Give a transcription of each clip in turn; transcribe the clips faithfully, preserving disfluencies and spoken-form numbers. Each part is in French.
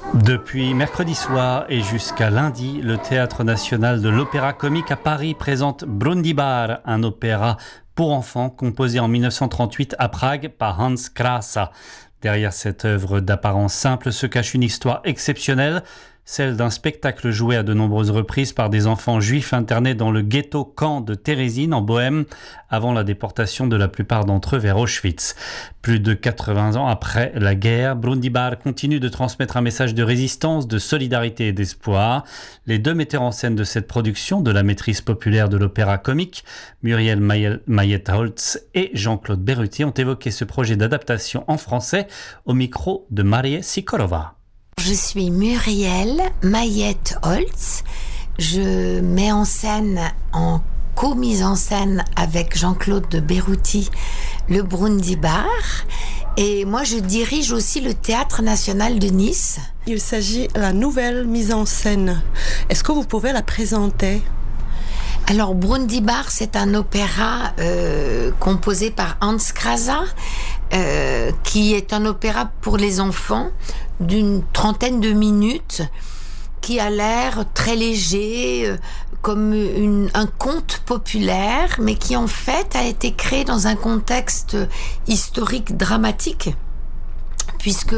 Depuis mercredi soir et jusqu'à lundi, le Théâtre national de l'Opéra Comique à Paris présente Brundibár, un opéra pour enfants composé en mille neuf cent trente-huit à Prague par Hans Krása. Derrière cette œuvre d'apparence simple se cache une histoire exceptionnelle, celle d'un spectacle joué à de nombreuses reprises par des enfants juifs internés dans le ghetto-camp de Térésine en Bohême avant la déportation de la plupart d'entre eux vers Auschwitz. Plus de quatre-vingts ans après la guerre, Brundibár continue de transmettre un message de résistance, de solidarité et d'espoir. Les deux metteurs en scène de cette production, de la maîtrise populaire de l'opéra comique, Muriel Mayet-Holtz et Jean-Claude Berruti, ont évoqué ce projet d'adaptation en français au micro de Marie Sikorova. Je suis Muriel Mayet-Holtz. Je mets en scène, en co-mise en scène avec Jean-Claude Berruti, le Brundibár. Et moi, je dirige aussi le Théâtre national de Nice. Il s'agit de la nouvelle mise en scène. Est-ce que vous pouvez la présenter ? Alors, Brundibár, c'est un opéra euh, composé par Hans Krása, euh, qui est un opéra pour les enfants d'une trentaine de minutes, qui a l'air très léger, euh, comme une, un conte populaire, mais qui en fait a été créé dans un contexte historique dramatique, puisque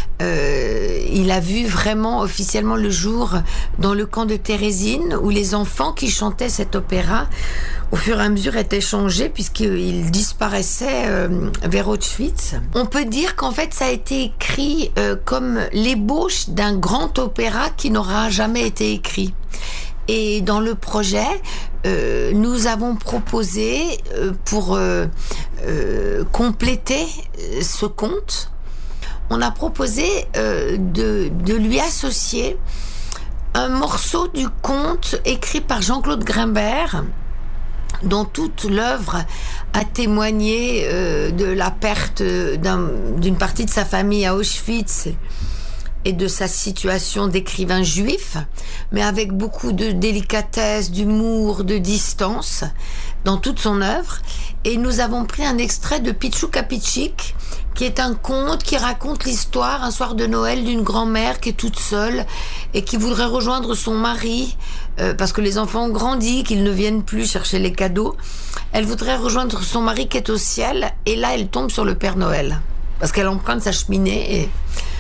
euh, il a vu vraiment officiellement le jour dans le camp de Térésine, où les enfants qui chantaient cet opéra, au fur et à mesure, étaient changés, puisqu'ils disparaissaient euh, vers Auschwitz. On peut dire qu'en fait, ça a été écrit euh, comme l'ébauche d'un grand opéra qui n'aura jamais été écrit. Et dans le projet, euh, nous avons proposé, euh, pour euh, euh, compléter ce conte, on a proposé euh, de, de lui associer un morceau du conte écrit par Jean-Claude Grimbert, dont toute l'œuvre a témoigné euh, de la perte d'un, d'une partie de sa famille à Auschwitz et de sa situation d'écrivain juif, mais avec beaucoup de délicatesse, d'humour, de distance dans toute son œuvre. Et nous avons pris un extrait de Pichouka Pitchik, qui est un conte qui raconte l'histoire un soir de Noël d'une grand-mère qui est toute seule et qui voudrait rejoindre son mari euh, parce que les enfants ont grandi, qu'ils ne viennent plus chercher les cadeaux. Elle voudrait rejoindre son mari qui est au ciel, et là elle tombe sur le Père Noël parce qu'elle emprunte sa cheminée. Et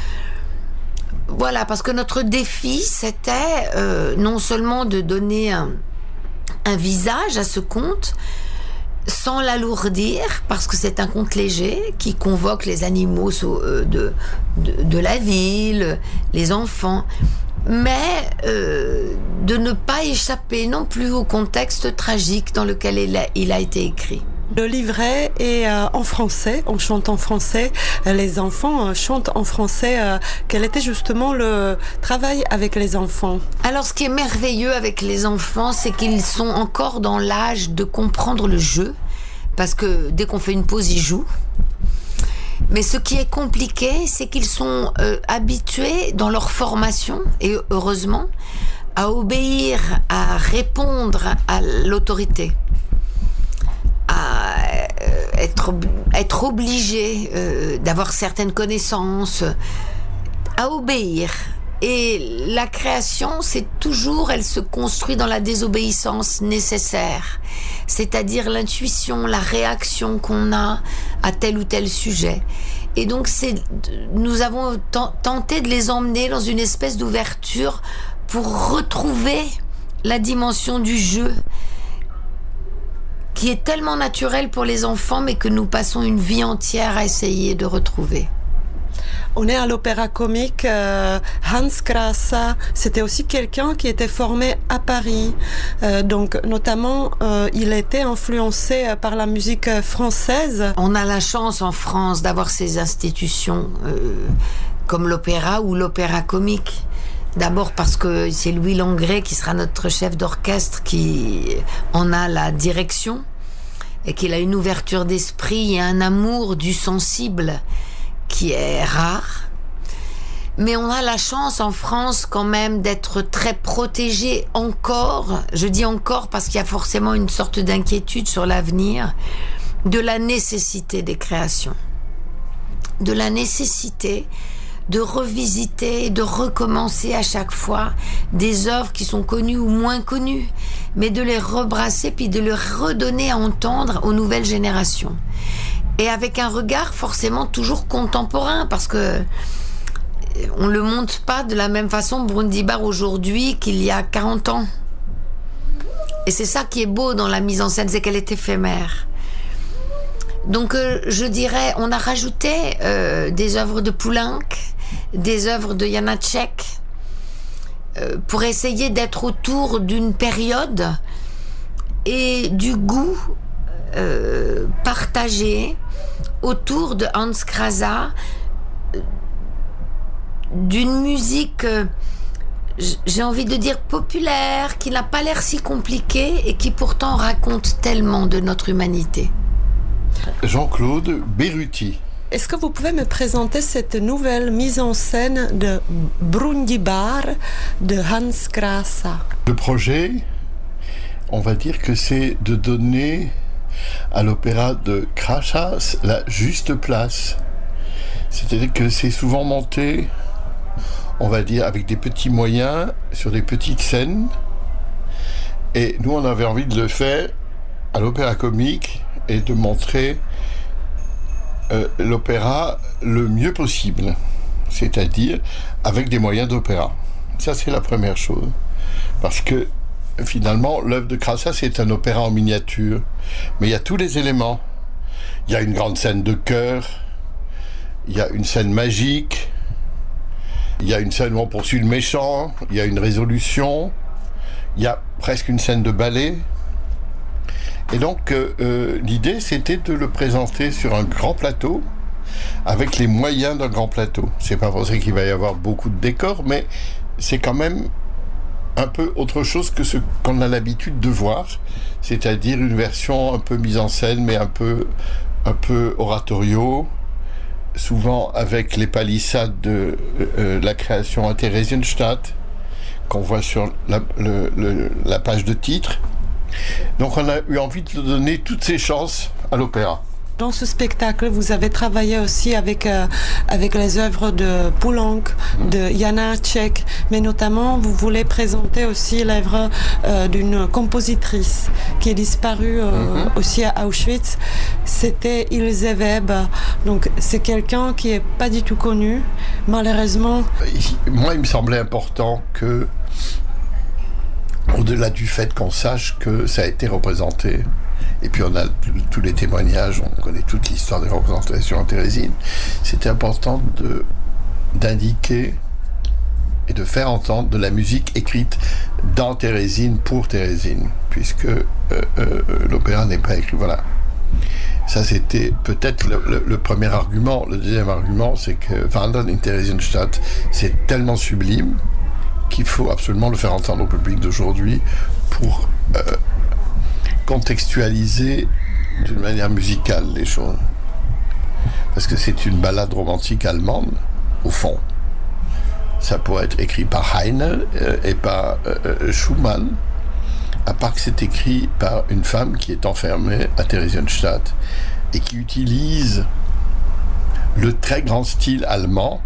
voilà, parce que notre défi, c'était euh, non seulement de donner un, un visage à ce conte, sans l'alourdir, parce que c'est un conte léger qui convoque les animaux de, de, de la ville, les enfants, mais euh, de ne pas échapper non plus au contexte tragique dans lequel il a, il a été écrit. Le livret est euh, en français, on chante en français, les enfants euh, chantent en français. Euh, quel était justement le travail avec les enfants ? Alors, ce qui est merveilleux avec les enfants, c'est qu'ils sont encore dans l'âge de comprendre le jeu, parce que dès qu'on fait une pause, ils jouent. Mais ce qui est compliqué, c'est qu'ils sont euh, habitués dans leur formation, et heureusement, à obéir, à répondre à l'autorité, à euh, être, être obligé euh, d'avoir certaines connaissances, à obéir. Et la création, c'est toujours, elle se construit dans la désobéissance nécessaire, c'est-à-dire l'intuition, la réaction qu'on a à tel ou tel sujet. Et donc, c'est, nous avons tenté de les emmener dans une espèce d'ouverture pour retrouver la dimension du jeu, qui est tellement naturel pour les enfants, mais que nous passons une vie entière à essayer de retrouver. On est à l'Opéra Comique. Euh, Hans Krása, c'était aussi quelqu'un qui était formé à Paris. Euh, donc, notamment, euh, il était influencé par la musique française. On a la chance en France d'avoir ces institutions euh, comme l'opéra ou l'Opéra Comique. D'abord parce que c'est Louis Langrée qui sera notre chef d'orchestre qui en a la direction et qu'il a une ouverture d'esprit et un amour du sensible qui est rare. Mais on a la chance en France quand même d'être très protégé encore, je dis encore parce qu'il y a forcément une sorte d'inquiétude sur l'avenir, de la nécessité des créations. De la nécessité de revisiter, de recommencer à chaque fois des œuvres qui sont connues ou moins connues, mais de les rebrasser puis de les redonner à entendre aux nouvelles générations. Et avec un regard forcément toujours contemporain, parce que on le monte pas de la même façon Brundibar aujourd'hui qu'il y a quarante ans. Et c'est ça qui est beau dans la mise en scène, c'est qu'elle est éphémère. Donc euh, je dirais, on a rajouté euh, des œuvres de Poulenc, des œuvres de Janáček, euh, pour essayer d'être autour d'une période et du goût euh, partagé autour de Hans Krása, d'une musique, euh, j'ai envie de dire populaire, qui n'a pas l'air si compliquée et qui pourtant raconte tellement de notre humanité. Jean-Claude Berruti. Est-ce que vous pouvez me présenter cette nouvelle mise en scène de Brundibar de Hans Krása? Le projet, on va dire que c'est de donner à l'opéra de Krása la juste place. C'est-à-dire que c'est souvent monté, on va dire, avec des petits moyens, sur des petites scènes. Et nous, on avait envie de le faire à l'Opéra Comique et de montrer euh, l'opéra le mieux possible, c'est-à-dire avec des moyens d'opéra. Ça, c'est la première chose. Parce que, finalement, l'œuvre de Krása, c'est un opéra en miniature. Mais il y a tous les éléments. Il y a une grande scène de chœur, il y a une scène magique, il y a une scène où on poursuit le méchant, il y a une résolution, il y a presque une scène de ballet. Et donc, euh, l'idée, c'était de le présenter sur un grand plateau, avec les moyens d'un grand plateau. C'est pas pour ça qu'il va y avoir beaucoup de décors, mais c'est quand même un peu autre chose que ce qu'on a l'habitude de voir, c'est-à-dire une version un peu mise en scène, mais un peu, un peu oratorio, souvent avec les palissades de euh, la création à Theresienstadt, qu'on voit sur la, le, le, la page de titre. Donc on a eu envie de donner toutes ses chances à l'opéra. Dans ce spectacle, vous avez travaillé aussi avec, euh, avec les œuvres de Poulenc, de Janáček, mais notamment vous voulez présenter aussi l'œuvre euh, d'une compositrice qui est disparue euh, mm-hmm. aussi à Auschwitz. C'était Ilse Weber. Donc c'est quelqu'un qui est pas du tout connu, malheureusement. Moi, il me semblait important que, au-delà du fait qu'on sache que ça a été représenté, et puis on a tous les témoignages, on connaît toute l'histoire des représentations en Thérésine, c'était important de, d'indiquer et de faire entendre de la musique écrite dans Thérésine pour Thérésine, puisque euh, euh, l'opéra n'est pas écrit. Voilà. Ça, c'était peut-être le, le, le premier argument. Le deuxième argument, c'est que Wandern in Theresienstadt, c'est tellement sublime qu'il faut absolument le faire entendre au public d'aujourd'hui pour euh, contextualiser d'une manière musicale les choses. Parce que c'est une ballade romantique allemande, au fond. Ça pourrait être écrit par Heine euh, et par euh, Schumann, à part que c'est écrit par une femme qui est enfermée à Theresienstadt et qui utilise le très grand style allemand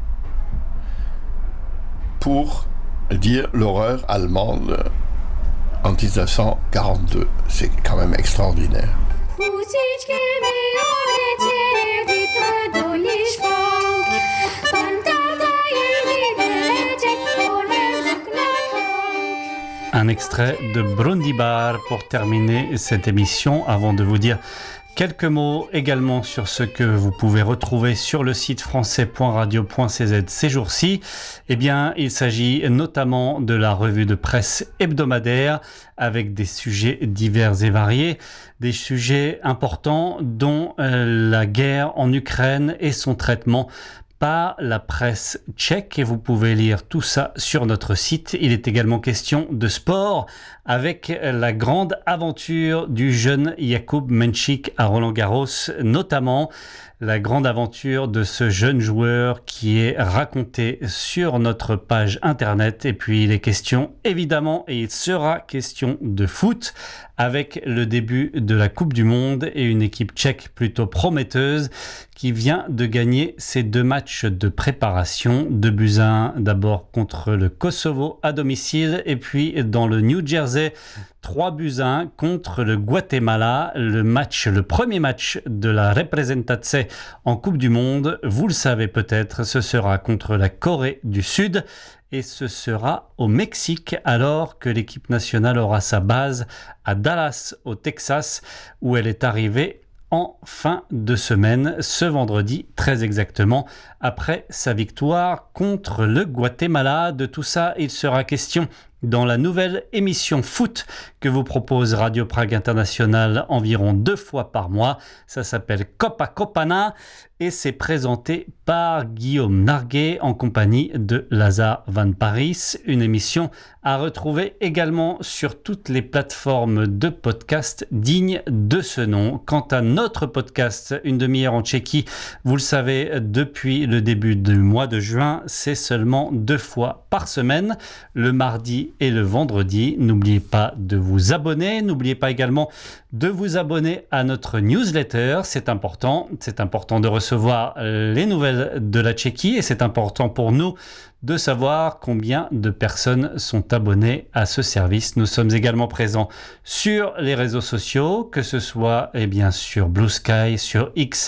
pour dire l'horreur allemande en dix-neuf cent quarante-deux. C'est quand même extraordinaire. Un extrait de Brundibar pour terminer cette émission, avant de vous dire quelques mots également sur ce que vous pouvez retrouver sur le site français point radio point c z ces jours-ci. Eh bien, il s'agit notamment de la revue de presse hebdomadaire avec des sujets divers et variés, des sujets importants dont euh, la guerre en Ukraine et son traitement par la presse tchèque, et vous pouvez lire tout ça sur notre site. Il est également question de sport avec la grande aventure du jeune Jakub Mensik à Roland-Garros, notamment la grande aventure de ce jeune joueur qui est racontée sur notre page internet. Et puis il est question évidemment, et il sera question de foot avec le début de la Coupe du Monde et une équipe tchèque plutôt prometteuse qui vient de gagner ses deux matchs match de préparation. deux buts à un d'abord contre le Kosovo à domicile et puis dans le New Jersey, trois buts à un contre le Guatemala. Le match, le premier match de la Representatse en Coupe du Monde, vous le savez peut-être, ce sera contre la Corée du Sud. Et ce sera au Mexique alors que l'équipe nationale aura sa base à Dallas au Texas où elle est arrivée en fin de semaine, ce vendredi très exactement, après sa victoire contre le Guatemala. De tout ça, il sera question dans la nouvelle émission foot que vous propose Radio Prague International environ deux fois par mois. Ça s'appelle Copa Copana et c'est présenté par Guillaume Narguet en compagnie de Lazare Van Parijs. Une émission à retrouver également sur toutes les plateformes de podcast dignes de ce nom. Quant à notre podcast, Une demi-heure en Tchéquie, vous le savez, depuis le début du mois de juin, c'est seulement deux fois par semaine, le mardi et le vendredi. N'oubliez pas de vous abonner. N'oubliez pas également de vous abonner à notre newsletter. C'est important. C'est important de recevoir les nouvelles de la Tchéquie et c'est important pour nous de savoir combien de personnes sont abonnées à ce service. Nous sommes également présents sur les réseaux sociaux, que ce soit eh bien, sur Blue Sky, sur X,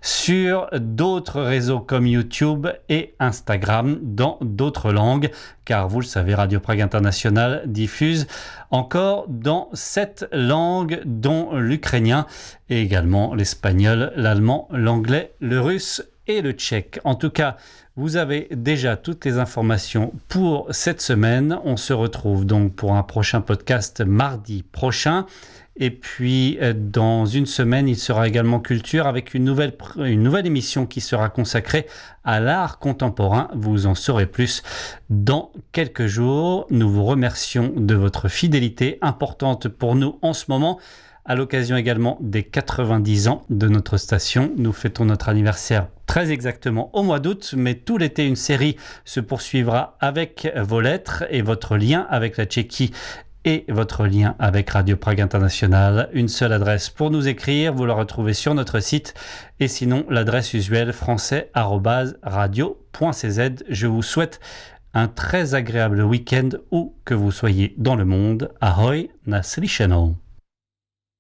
sur d'autres réseaux comme YouTube et Instagram dans d'autres langues, car vous le savez, Radio Prague International diffuse encore dans sept langues, dont l'ukrainien et également l'espagnol, l'allemand, l'anglais, le russe et le tchèque. En tout cas, vous avez déjà toutes les informations pour cette semaine. On se retrouve donc pour un prochain podcast mardi prochain. Et puis, dans une semaine, il sera également Culture avec une nouvelle, une nouvelle émission qui sera consacrée à l'art contemporain. Vous en saurez plus dans quelques jours. Nous vous remercions de votre fidélité importante pour nous en ce moment. À l'occasion également des quatre-vingt-dix ans de notre station, nous fêtons notre anniversaire très exactement au mois d'août, mais tout l'été, une série se poursuivra avec vos lettres et votre lien avec la Tchéquie et votre lien avec Radio Prague International. Une seule adresse pour nous écrire, vous la retrouvez sur notre site et sinon l'adresse usuelle français arobase radio point c z. Je vous souhaite un très agréable week-end où que vous soyez dans le monde. Ahoj, naslyšenou.